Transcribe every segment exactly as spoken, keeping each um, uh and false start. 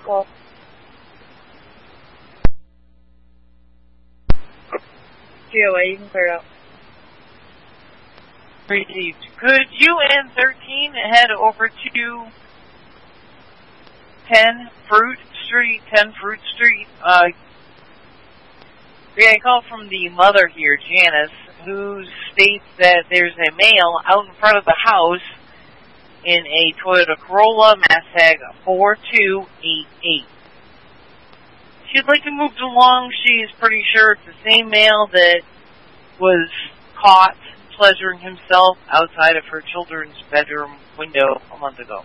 Well. G O A, you can clear it out. Received. Could you and thirteen head over to ten Fruit Street, ten Fruit Street? Uh, we got a call from the mother here, Janice, who states that there's a male out in front of the house in a Toyota Corolla Mustang four two eight eight. She'd like to move along. She's pretty sure it's the same male that was caught pleasuring himself outside of her children's bedroom window a month ago.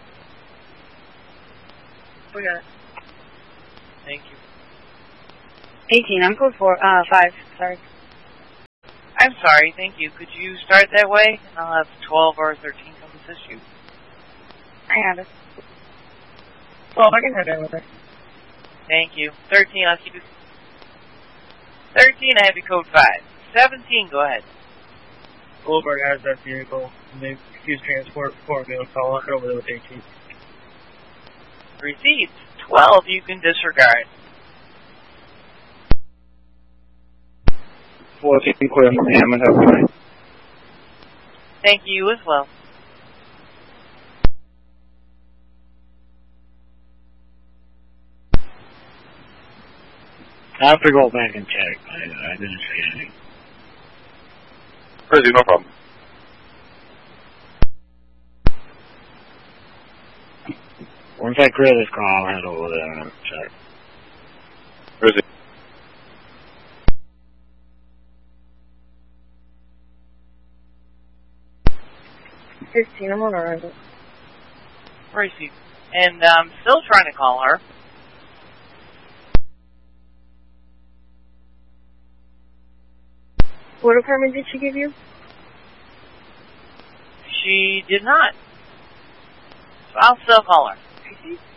We got it. Thank you. eighteen, I'm code four, uh, five, sorry. I'm sorry, thank you. Could you start that way? And I'll have twelve or thirteen come assist you. I have it. twelve, I can head in with her. Thank you. thirteen, I'll keep it. thirteen, I have you code five. seventeen, go ahead. Goldberg has that vehicle. They use transport for me. I'll walk over there with eighteen. Received. twelve, you can disregard. fourteen, clear from Hammond. Have a good night. Thank you as well. I have to go back and check. I, I didn't see anything. Crazy, no problem. Once I clear this call, I'll head over there and check. Crazy. fifteen, I'm on a run. Received. And I'm um, still trying to call her. What apartment did she give you? She did not. So I'll still call her. Received.